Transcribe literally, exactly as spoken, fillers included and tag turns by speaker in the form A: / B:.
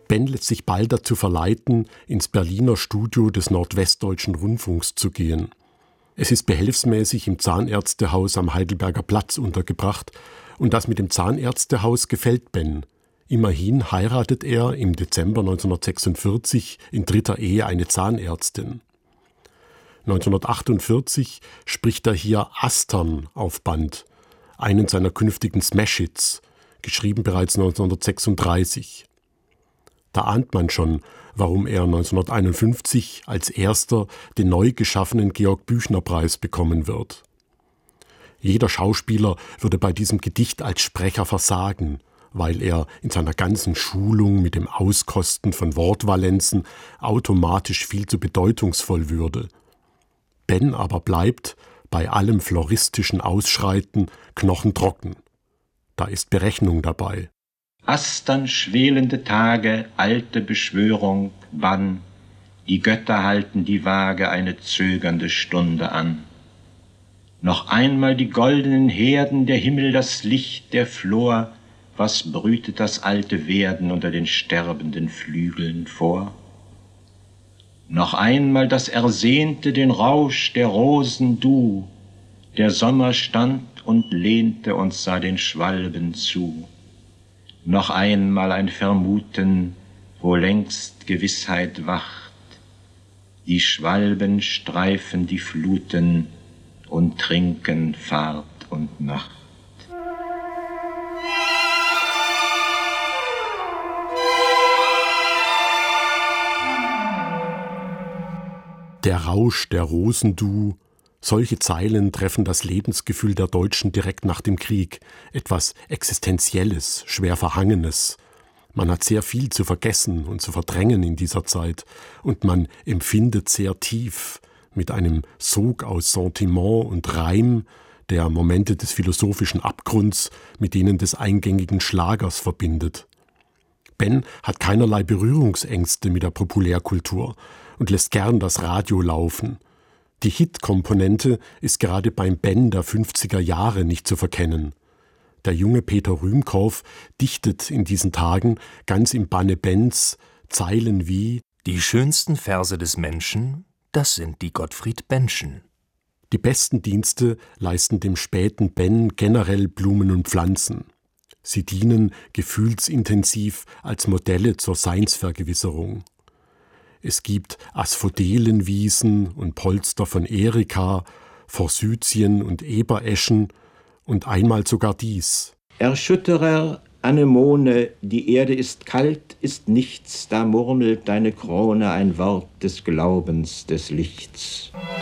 A: Ben lässt sich bald dazu verleiten, ins Berliner Studio des Nordwestdeutschen Rundfunks zu gehen. Es ist behelfsmäßig im Zahnärztehaus am Heidelberger Platz untergebracht und das mit dem Zahnärztehaus gefällt Ben. Immerhin heiratet er im Dezember neunzehnhundertsechsundvierzig in dritter Ehe eine Zahnärztin. neunzehnhundertachtundvierzig spricht er hier Astern auf Band, einen seiner künftigen Smash-Hits, geschrieben bereits neunzehnhundertsechsunddreißig. Da ahnt man schon, warum er neunzehnhunderteinundfünfzig als erster den neu geschaffenen Georg-Büchner-Preis bekommen wird. Jeder Schauspieler würde bei diesem Gedicht als Sprecher versagen, weil er in seiner ganzen Schulung mit dem Auskosten von Wortvalenzen automatisch viel zu bedeutungsvoll würde. Ben aber bleibt, bei allem floristischen Ausschreiten, knochentrocken. Da ist Berechnung dabei.
B: Astern schwelende Tage, alte Beschwörung, wann die Götter halten die Waage eine zögernde Stunde an. Noch einmal die goldenen Herden, der Himmel das Licht, der Flor, was brütet das alte Werden unter den sterbenden Flügeln vor? Noch einmal das Ersehnte, den Rausch der Rosen, du, der Sommer stand und lehnte und sah den Schwalben zu. Noch einmal ein Vermuten, wo längst Gewissheit wacht. Die Schwalben streifen die Fluten und trinken Fahrt und Nacht.
A: Der Rausch der Rosen, du. Solche Zeilen treffen das Lebensgefühl der Deutschen direkt nach dem Krieg. Etwas Existenzielles, schwer Verhangenes. Man hat sehr viel zu vergessen und zu verdrängen in dieser Zeit. Und man empfindet sehr tief, mit einem Sog aus Sentiment und Reim, der Momente des philosophischen Abgrunds mit denen des eingängigen Schlagers verbindet. Ben hat keinerlei Berührungsängste mit der Populärkultur und lässt gern das Radio laufen. Die Hit-Komponente ist gerade beim Ben der fünfziger Jahre nicht zu verkennen. Der junge Peter Rühmkorff dichtet in diesen Tagen ganz im Banne Bens Zeilen wie:
C: Die schönsten Verse des Menschen, das sind die Gottfried Benschen.
A: Die besten Dienste leisten dem späten Ben generell Blumen und Pflanzen. Sie dienen gefühlsintensiv als Modelle zur Seinsvergewisserung. Es gibt Asphodelenwiesen und Polster von Erika, Forsythien und Ebereschen und einmal sogar dies.
D: Erschütterer, Anemone, die Erde ist kalt, ist nichts, da murmelt deine Krone ein Wort des Glaubens, des Lichts.